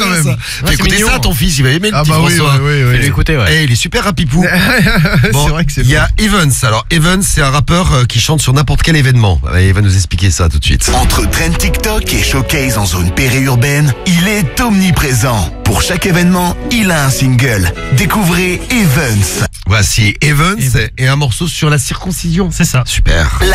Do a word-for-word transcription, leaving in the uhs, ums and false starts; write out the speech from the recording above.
quand même. Ça. Fais écouter ça à ton fils, il va aimer le Ah petit bah oui, François. oui, oui, oui. Je vais l'écouter, ouais. Eh, il est super rapipou. Bon, C'est vrai que c'est il y a Evans. Alors Evans, c'est un rappeur euh, qui chante sur n'importe quel événement. Euh, Il va nous expliquer ça tout de suite. Entre trend TikTok et showcase en zone périurbaine, il est omniprésent. Pour chaque événement, il a un single. Découvrez Evans. Voici Evans et un morceau sur la circoncision. C'est ça. Super.